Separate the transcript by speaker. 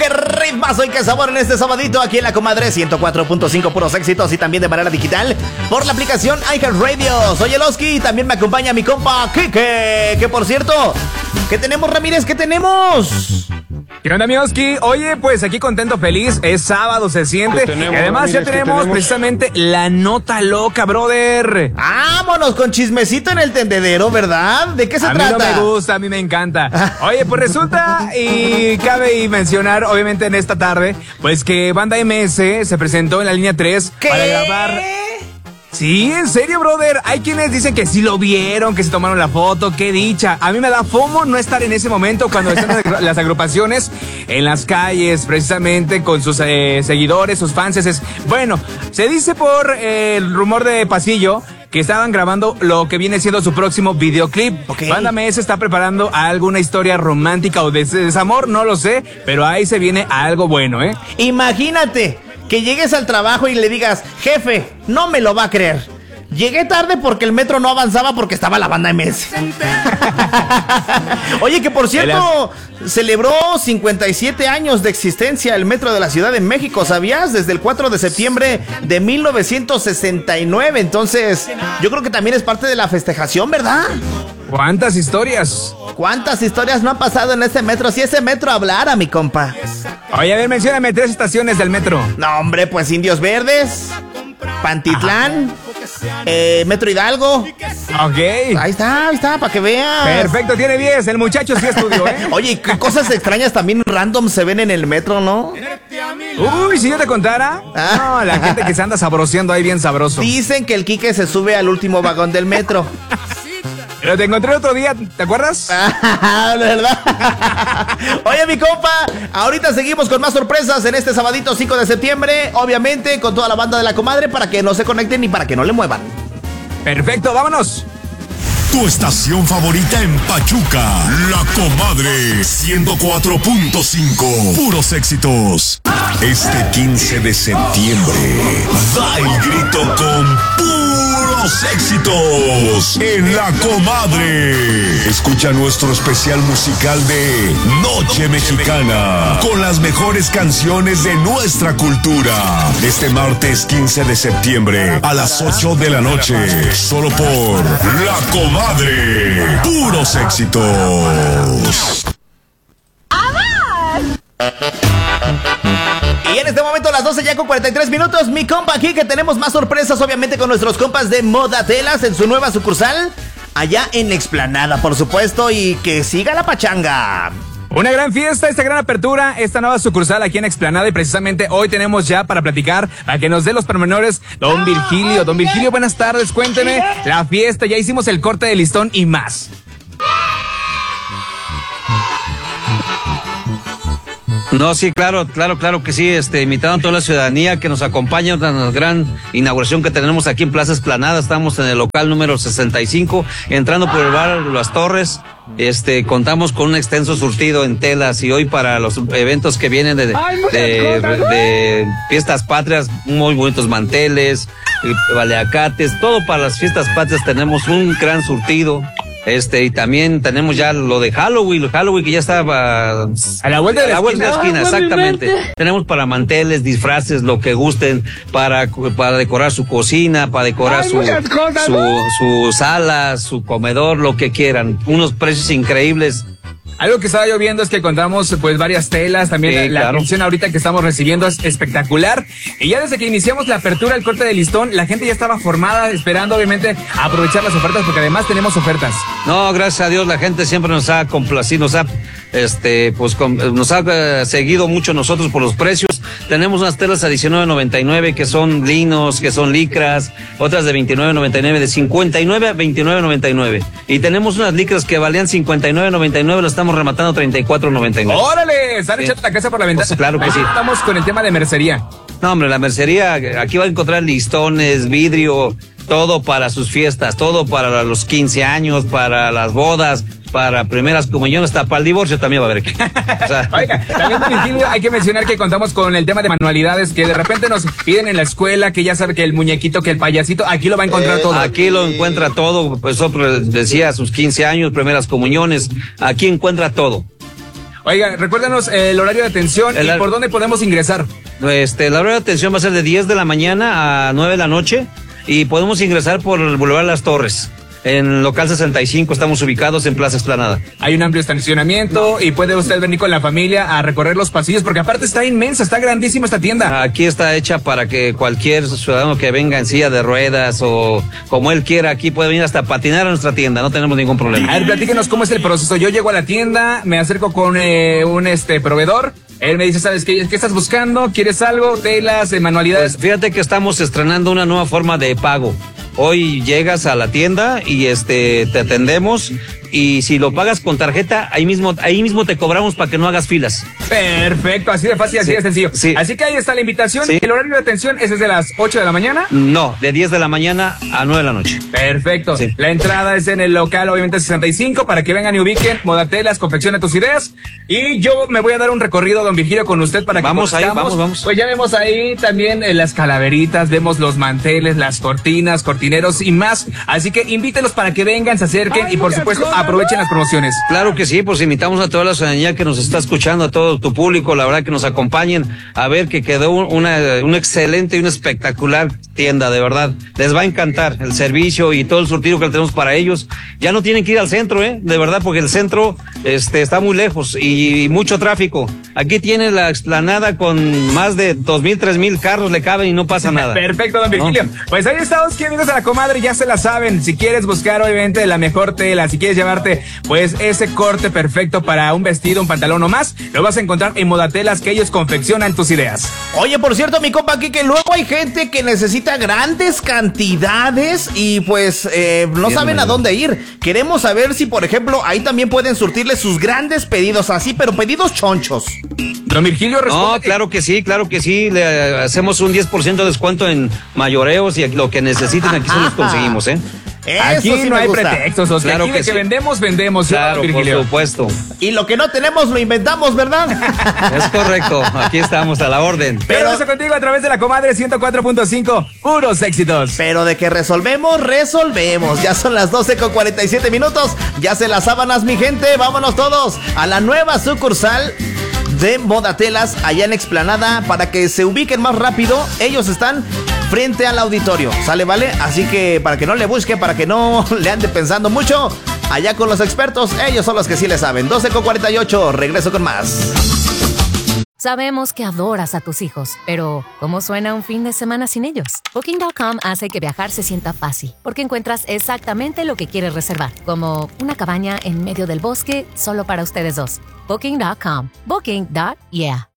Speaker 1: qué ritmazo y qué sabor en este sabadito aquí en La Comadre 104.5 puros éxitos y también de manera digital por la aplicación iHeartRadio. Soy el Oski y también me acompaña mi compa Kike, que por cierto, ¿qué tenemos, Ramírez? ¿Qué tenemos?
Speaker 2: ¿Qué onda, mi Oski? Oye, pues aquí contento, feliz, es sábado, se siente. Y además ya tenemos precisamente la nota loca, brother.
Speaker 1: Vámonos con chismecito en el tendedero, ¿verdad? ¿De qué se trata?
Speaker 2: A mí no me gusta, a mí me encanta. Oye, pues resulta y cabe mencionar, obviamente en esta tarde, pues que Banda MS se presentó en la línea 3 para grabar. Sí, en serio, brother. Hay quienes dicen que sí lo vieron, que se tomaron la foto, qué dicha. A mí me da FOMO no estar en ese momento cuando están las agrupaciones en las calles, precisamente con sus seguidores, sus fans. Bueno, se dice por el rumor de pasillo que estaban grabando lo que viene siendo su próximo videoclip. Okay. Banda MS está preparando alguna historia romántica o de desamor, no lo sé, pero ahí se viene algo bueno, ¿eh?
Speaker 1: Imagínate que llegues al trabajo y le digas, jefe, no me lo va a creer. Llegué tarde porque el metro no avanzaba porque estaba la Banda MS. Oye, que por cierto, celebró 57 años de existencia el metro de la Ciudad de México, ¿sabías? Desde el 4 de septiembre de 1969. Entonces, yo creo que también es parte de la festejación, ¿verdad?
Speaker 2: ¿Cuántas historias?
Speaker 1: ¿Cuántas historias no han pasado en ese metro? Si ese metro hablara, mi compa.
Speaker 2: Oye, a ver, mencióname 3 estaciones del metro.
Speaker 1: No, hombre, pues Indios Verdes, Pantitlán, Metro Hidalgo.
Speaker 2: Ok.
Speaker 1: Ahí está, para que veas.
Speaker 2: Perfecto, tiene 10, el muchacho sí estudió, ¿eh?
Speaker 1: Oye, qué cosas extrañas también random se ven en el metro, ¿no?
Speaker 2: Uy, si yo te contara. No, la gente que se anda sabroseando ahí bien sabroso.
Speaker 1: Dicen que el Quique se sube al último vagón del metro.
Speaker 2: Pero te encontré otro día, ¿te acuerdas?
Speaker 1: ¿Verdad? Oye, mi compa, ahorita seguimos con más sorpresas en este sabadito 5 de septiembre. Obviamente, con toda la banda de La Comadre para que no se conecten ni para que no le muevan.
Speaker 2: Perfecto, vámonos.
Speaker 3: Tu estación favorita en Pachuca, La Comadre 104.5. Puros éxitos. Este 15 de septiembre, da el grito con puros éxitos en La Comadre. Escucha nuestro especial musical de Noche Mexicana con las mejores canciones de nuestra cultura. Este martes 15 de septiembre a las 8 de la noche, solo por La Comadre. Puros éxitos.
Speaker 1: Y en este momento las 12 ya con 43 minutos, mi compa aquí que tenemos más sorpresas obviamente con nuestros compas de Moda Telas en su nueva sucursal allá en la Explanada, por supuesto, y que siga la pachanga.
Speaker 2: Una gran fiesta, esta gran apertura, esta nueva sucursal aquí en Explanada y precisamente hoy tenemos ya para platicar, para que nos dé los pormenores, Don Virgilio. Don Virgilio, buenas tardes, cuénteme la fiesta, ya hicimos el corte de listón y más.
Speaker 4: No, sí, claro que sí, invitaron a toda la ciudadanía que nos acompañe en la gran inauguración que tenemos aquí en Plaza Explanada. Estamos en el local número 65, entrando por el bar Las Torres. Contamos con un extenso surtido en telas y hoy para los eventos que vienen de fiestas patrias, muy bonitos manteles, baleacates, todo para las fiestas patrias tenemos un gran surtido. Y también tenemos ya lo de Halloween que ya estaba
Speaker 2: a la vuelta de la
Speaker 4: esquina, exactamente. Tenemos para manteles, disfraces, lo que gusten, para decorar su cocina, para decorar su sala, su comedor, lo que quieran. Unos precios increíbles.
Speaker 2: Algo que estaba yo viendo es que encontramos pues varias telas, también sí, la atención ahorita que estamos recibiendo es espectacular. Y ya desde que iniciamos la apertura, el corte de listón, la gente ya estaba formada, esperando obviamente aprovechar las ofertas, porque además tenemos ofertas.
Speaker 4: No, gracias a Dios la gente siempre nos ha complacido, nos ha seguido mucho nosotros por los precios. Tenemos unas telas a $19.99 que son linos, que son licras, otras de $29.99, de $59 a $29.99. Y tenemos unas licras que valían $59.99, las estamos rematando $34.99.
Speaker 2: ¡Órale! Están echando la casa por la ventana.
Speaker 4: Pues claro que
Speaker 2: ahí
Speaker 4: sí.
Speaker 2: Estamos con el tema de mercería.
Speaker 4: No, hombre, la mercería, aquí va a encontrar listones, vidrio, todo para sus fiestas, todo para los 15 años, para las bodas, para primeras comuniones, hasta para el divorcio también va a haber. O sea.
Speaker 2: Oiga, también Virgilio, hay que mencionar que contamos con el tema de manualidades que de repente nos piden en la escuela, que ya sabe que el muñequito, que el payasito, aquí lo va a encontrar todo.
Speaker 4: Aquí lo encuentra todo, pues decía sus 15 años, primeras comuniones, aquí encuentra todo.
Speaker 2: Oiga, recuérdanos el horario de atención y por dónde podemos ingresar.
Speaker 4: La hora de atención va a ser de 10 de la mañana a 9 de la noche y podemos ingresar por el Boulevard Las Torres. En local 65 estamos ubicados en Plaza Explanada.
Speaker 2: Hay un amplio estacionamiento y puede usted venir con la familia a recorrer los pasillos porque aparte está inmensa, está grandísima esta tienda.
Speaker 4: Aquí está hecha para que cualquier ciudadano que venga en silla de ruedas o como él quiera, aquí puede venir hasta patinar a nuestra tienda, no tenemos ningún problema.
Speaker 2: A ver, platíquenos cómo es el proceso. Yo llego a la tienda, me acerco con un proveedor. Él me dice, ¿sabes qué estás buscando? ¿Quieres algo? Telas, manualidades.
Speaker 4: Pues fíjate que estamos estrenando una nueva forma de pago. Hoy llegas a la tienda y te atendemos y si lo pagas con tarjeta, ahí mismo te cobramos para que no hagas filas.
Speaker 2: Perfecto, así de fácil, así de sencillo.
Speaker 4: Sí.
Speaker 2: Así que ahí está la invitación.
Speaker 4: Sí.
Speaker 2: ¿El horario de atención es desde las 8 de la mañana?
Speaker 4: No, de 10 de la mañana a 9 de la noche.
Speaker 2: Perfecto.
Speaker 4: Sí.
Speaker 2: La entrada es en el local, obviamente 65, para que vengan y ubiquen Modatelas, Confecciona tus ideas. Y yo me voy a dar un recorrido, don Virgilio, con usted para que
Speaker 4: vamos ahí, vamos.
Speaker 2: Pues ya vemos ahí también las calaveritas, vemos los manteles, las cortinas, cortineros y más. Así que invítelos para que vengan, se acerquen y por supuesto aprovechen las promociones.
Speaker 4: Claro que sí, pues invitamos a toda la ciudadanía que nos está escuchando, a todo tu público, la verdad que nos acompañen a ver que quedó una excelente y una espectacular tienda, de verdad. Les va a encantar el servicio y todo el surtido que tenemos para ellos. Ya no tienen que ir al centro, de verdad, porque el centro está muy lejos y mucho tráfico. Aquí tiene la explanada con más de 2,000, 3,000 carros, le caben y no pasa nada.
Speaker 2: Perfecto, don Virgilio. ¿No? Pues ahí estamos, amigos de la comadre, ya se la saben. Si quieres buscar, obviamente, la mejor tela, si quieres llevarte, pues, ese corte perfecto para un vestido, un pantalón o más, lo vas a encontrar en Modatelas, que ellos confeccionan tus ideas.
Speaker 1: Oye, por cierto, mi compa, aquí que luego hay gente que necesita grandes cantidades y pues no saben a dónde ir. Queremos saber si, por ejemplo, ahí también pueden surtirle sus grandes pedidos, así, pero pedidos chonchos.
Speaker 2: Don Virgilio, responde.
Speaker 4: No, claro que sí, le hacemos un 10% de descuento en mayoreos y lo que necesiten aquí se los conseguimos,
Speaker 2: Aquí sí no hay pretextos, Oscar.
Speaker 4: Claro
Speaker 2: aquí
Speaker 4: que
Speaker 2: sí. vendemos,
Speaker 4: claro, por supuesto.
Speaker 1: Y lo que no tenemos lo inventamos, ¿verdad?
Speaker 4: Es correcto, aquí estamos a la orden.
Speaker 2: Pero eso contigo a través de la comadre 104.5, puros éxitos.
Speaker 1: Pero de que resolvemos. Ya son las 12:47, ya se las sábanas, mi gente. Vámonos todos a la nueva sucursal de Modatelas allá en Explanada para que se ubiquen más rápido. Ellos están frente al auditorio, ¿sale, vale? Así que para que no le busque, para que no le ande pensando mucho, allá con los expertos, ellos son los que sí le saben. 12:48, regreso con más.
Speaker 5: Sabemos que adoras a tus hijos, pero ¿cómo suena un fin de semana sin ellos? Booking.com hace que viajar se sienta fácil, porque encuentras exactamente lo que quieres reservar, como una cabaña en medio del bosque solo para ustedes dos. Booking.com. Booking.yeah.